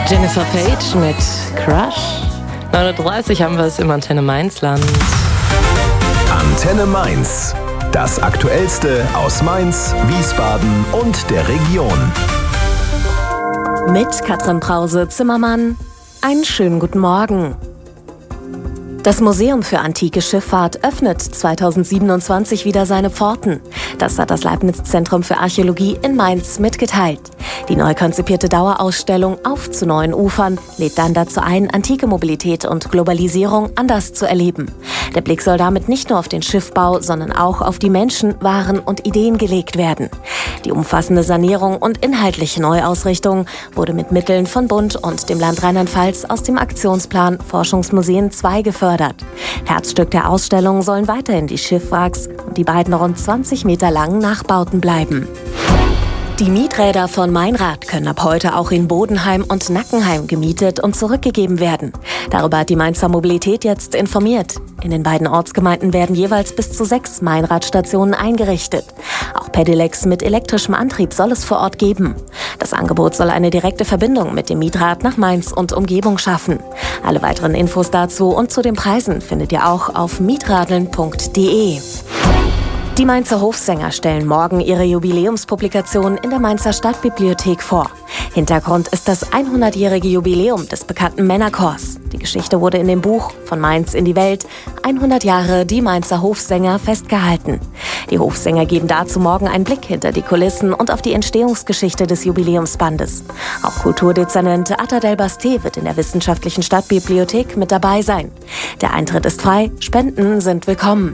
Jennifer Page mit Crush. 9:30 Uhr haben wir es im Antenne Mainz-Land. Antenne Mainz. Das Aktuellste aus Mainz, Wiesbaden und der Region. Mit Katrin Brause-Zimmermann. Einen schönen guten Morgen. Das Museum für antike Schifffahrt öffnet 2027 wieder seine Pforten. Das hat das Leibniz-Zentrum für Archäologie in Mainz mitgeteilt. Die neu konzipierte Dauerausstellung Auf zu neuen Ufern lädt dann dazu ein, antike Mobilität und Globalisierung anders zu erleben. Der Blick soll damit nicht nur auf den Schiffbau, sondern auch auf die Menschen, Waren und Ideen gelegt werden. Die umfassende Sanierung und inhaltliche Neuausrichtung wurde mit Mitteln von Bund und dem Land Rheinland-Pfalz aus dem Aktionsplan Forschungsmuseen 2 gefördert. Herzstück der Ausstellung sollen weiterhin die Schiffwracks und die beiden rund 20 Meter langen Nachbauten bleiben. Die Mieträder von Meinrad können ab heute auch in Bodenheim und Nackenheim gemietet und zurückgegeben werden. Darüber hat die Mainzer Mobilität jetzt informiert. In den beiden Ortsgemeinden werden jeweils bis zu 6 Meinradstationen eingerichtet. Auch Pedelecs mit elektrischem Antrieb soll es vor Ort geben. Das Angebot soll eine direkte Verbindung mit dem Mietrad nach Mainz und Umgebung schaffen. Alle weiteren Infos dazu und zu den Preisen findet ihr auch auf mitradeln.de. Die Mainzer Hofsänger stellen morgen ihre Jubiläumspublikation in der Mainzer Stadtbibliothek vor. Hintergrund ist das 100-jährige Jubiläum des bekannten Männerchors. Die Geschichte wurde in dem Buch Von Mainz in die Welt 100 Jahre die Mainzer Hofsänger festgehalten. Die Hofsänger geben dazu morgen einen Blick hinter die Kulissen und auf die Entstehungsgeschichte des Jubiläumsbandes. Auch Kulturdezernent Atta Del Basté wird in der Wissenschaftlichen Stadtbibliothek mit dabei sein. Der Eintritt ist frei, Spenden sind willkommen.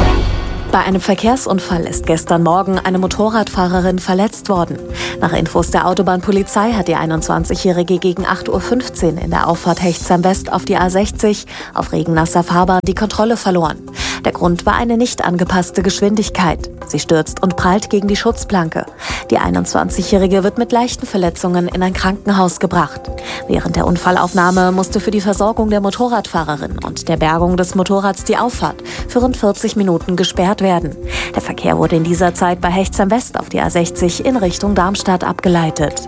Bei einem Verkehrsunfall ist gestern Morgen eine Motorradfahrerin verletzt worden. Nach Infos der Autobahnpolizei hat die 21-Jährige gegen 8:15 Uhr in der Auffahrt Hechtsheim West auf die A60 auf regennasser Fahrbahn die Kontrolle verloren. Der Grund war eine nicht angepasste Geschwindigkeit. Sie stürzt und prallt gegen die Schutzplanke. Die 21-Jährige wird mit leichten Verletzungen in ein Krankenhaus gebracht. Während der Unfallaufnahme musste für die Versorgung der Motorradfahrerin und der Bergung des Motorrads die Auffahrt für rund 40 Minuten gesperrt werden. Der Verkehr wurde in dieser Zeit bei Hechtsheim West auf die A60 in Richtung Darmstadt abgeleitet.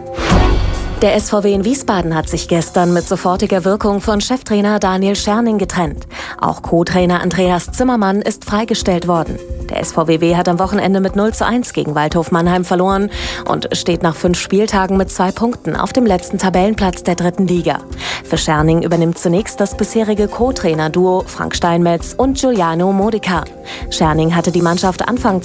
Der SVW in Wiesbaden hat sich gestern mit sofortiger Wirkung von Cheftrainer Daniel Scherning getrennt. Auch Co-Trainer Andreas Zimmermann ist freigestellt worden. Der SVW hat am Wochenende mit 0:1 gegen Waldhof Mannheim verloren und steht nach 5 Spieltagen mit 2 Punkten auf dem letzten Tabellenplatz der 3. Liga. Für Scherning übernimmt zunächst das bisherige Co-Trainer-Duo Frank Steinmetz und Giuliano Modica. Scherning hatte die Mannschaft Anfang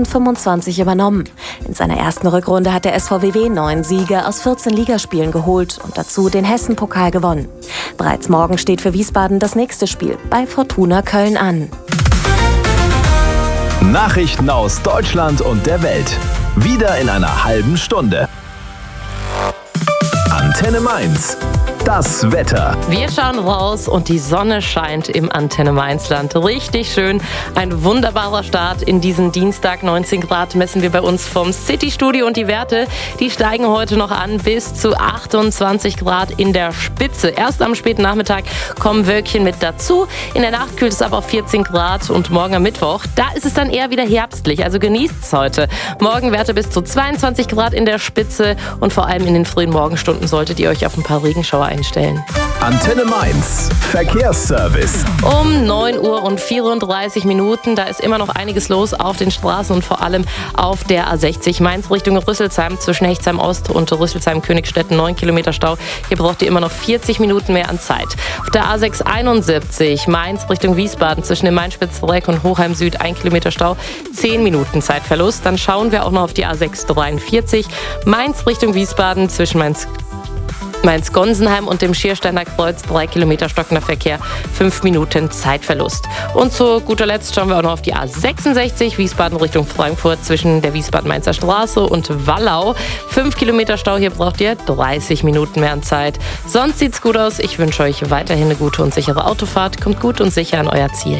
2025 übernommen. In seiner ersten Rückrunde hat der SVW 9 Siege aus 14 Ligaspielen geholt und dazu den Hessen-Pokal gewonnen. Bereits morgen steht für Wiesbaden das nächste Spiel bei Fortuna Köln an. Nachrichten aus Deutschland und der Welt. Wieder in einer halben Stunde. Antenne Mainz. Das Wetter. Wir schauen raus und die Sonne scheint im Antenne Mainz-Land. Richtig schön. Ein wunderbarer Start in diesen Dienstag. 19 Grad messen wir bei uns vom City-Studio und die Werte, die steigen heute noch an bis zu 28 Grad in der Spitze. Erst am späten Nachmittag kommen Wölkchen mit dazu. In der Nacht kühlt es aber auf 14 Grad und morgen am Mittwoch, da ist es dann eher wieder herbstlich. Also genießt es heute. Morgen Werte bis zu 22 Grad in der Spitze und vor allem in den frühen Morgenstunden solltet ihr euch auf ein paar Regenschauer einstellen. Antenne Mainz. Verkehrsservice. Um 9:34 Uhr, da ist immer noch einiges los auf den Straßen und vor allem auf der A60 Mainz Richtung Rüsselsheim zwischen Hechtsheim Ost und Rüsselsheim-Königstetten 9 Kilometer Stau. Hier braucht ihr immer noch 40 Minuten mehr an Zeit. Auf der A671 Mainz Richtung Wiesbaden zwischen dem Main-Spitz-Dreieck und Hochheim Süd 1 Kilometer Stau, 10 Minuten Zeitverlust. Dann schauen wir auch noch auf die A643 Mainz Richtung Wiesbaden zwischen Mainz-Gonsenheim und dem Schiersteiner Kreuz 3 Kilometer stockender Verkehr, 5 Minuten Zeitverlust. Und zu guter Letzt schauen wir auch noch auf die A66 Wiesbaden Richtung Frankfurt zwischen der Wiesbaden-Mainzer Straße und Wallau. 5 Kilometer Stau, hier braucht ihr 30 Minuten mehr an Zeit. Sonst sieht's gut aus. Ich wünsche euch weiterhin eine gute und sichere Autofahrt. Kommt gut und sicher an euer Ziel.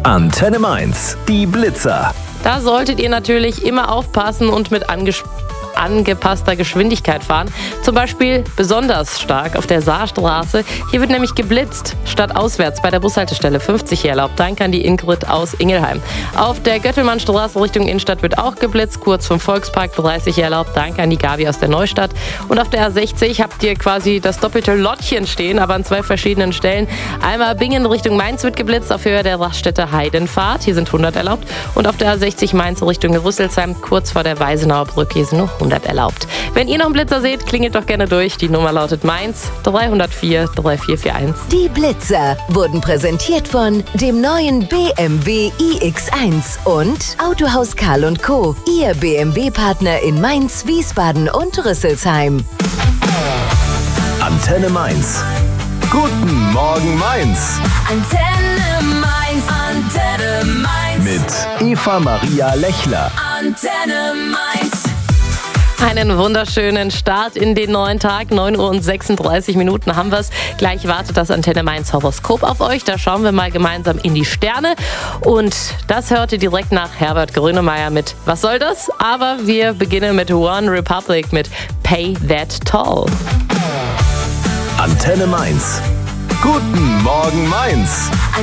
Antenne Mainz. Die Blitzer. Da solltet ihr natürlich immer aufpassen und mit angepasster Geschwindigkeit fahren. Zum Beispiel besonders stark auf der Saarstraße. Hier wird nämlich geblitzt. Statt auswärts bei der Bushaltestelle 50 hier erlaubt. Dann kann die Ingrid aus Ingelheim. Auf der Göttelmannstraße Richtung Innenstadt wird auch geblitzt. Kurz vom Volkspark 30 hier erlaubt. Dann kann die Gabi aus der Neustadt. Und auf der A60 habt ihr quasi das doppelte Lottchen stehen, aber an 2 verschiedenen Stellen. Einmal Bingen Richtung Mainz wird geblitzt auf Höhe der Raststätte Heidenfahrt. Hier sind 100 erlaubt. Und auf der A60 Mainz Richtung Rüsselsheim, kurz vor der Weisenauer Brücke, hier sind nur 100 erlaubt. Wenn ihr noch einen Blitzer seht, klingelt doch gerne durch. Die Nummer lautet Mainz 304 3441. Die Blitzer wurden präsentiert von dem neuen BMW iX1 und Autohaus Karl & Co., Ihr BMW-Partner in Mainz, Wiesbaden und Rüsselsheim. Antenne Mainz. Guten Morgen Mainz. Antenne Mainz, Antenne Mainz. Mit Eva Maria Lechler. Antenne Mainz. Einen wunderschönen Start in den neuen Tag. 9:36 Uhr haben wir es. Gleich wartet das Antenne Mainz Horoskop auf euch. Da schauen wir mal gemeinsam in die Sterne. Und das hört ihr direkt nach Herbert Grönemeyer mit Was soll das? Aber wir beginnen mit One Republic mit Pay That Toll. Antenne Mainz. Guten Morgen Mainz.